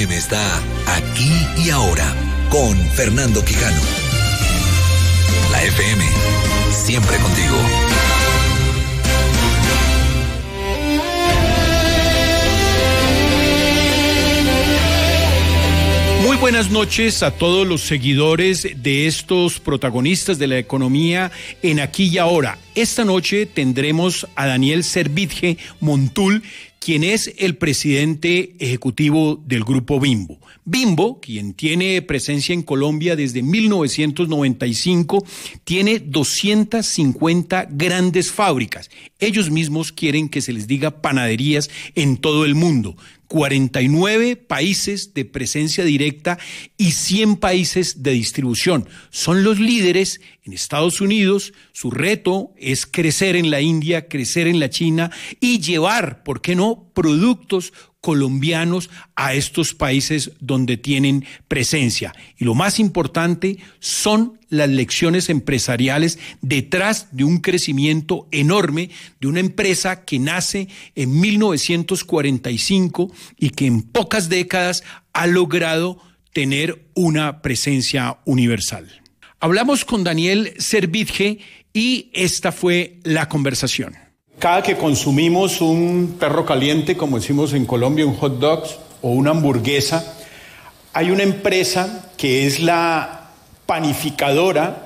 FM está aquí y ahora con Fernando Quijano. La FM, siempre contigo. Muy buenas noches a todos los seguidores de estos protagonistas de la economía en Aquí y Ahora. Esta noche tendremos a Daniel Servitje Montul, quien es el presidente ejecutivo del Grupo Bimbo. Bimbo, quien tiene presencia en Colombia desde 1995, tiene 250 grandes fábricas. Ellos mismos quieren que se les diga panaderías en todo el mundo. 49 países de presencia directa y 100 países de distribución. Son los líderes en Estados Unidos. Su reto es crecer en la India, crecer en la China y llevar, ¿por qué no?, productos colombianos a estos países donde tienen presencia. Y lo más importante son las lecciones empresariales detrás de un crecimiento enorme de una empresa que nace en 1945 y que en pocas décadas ha logrado tener una presencia universal. Hablamos con Daniel Servitje y esta fue la conversación. Cada que consumimos un perro caliente, como decimos en Colombia, un hot dog o una hamburguesa, hay una empresa que es la panificadora,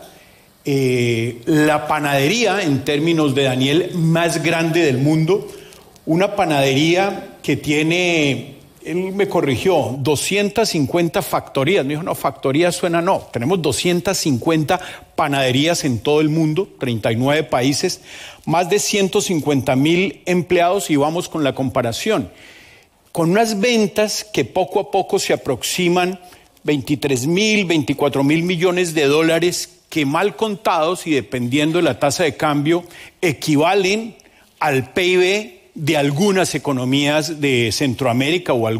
la panadería, en términos de Daniel, más grande del mundo. Una panadería que tiene, él me corrigió, 250 factorías. Me dijo, no, factorías suena no. Tenemos 250 panaderías en todo el mundo, 39 países, más de 150,000 empleados, y vamos con la comparación. Con unas ventas que poco a poco se aproximan 23,000, 24,000 millones de dólares, que mal contados y dependiendo de la tasa de cambio, equivalen al PIB de algunas economías de Centroamérica o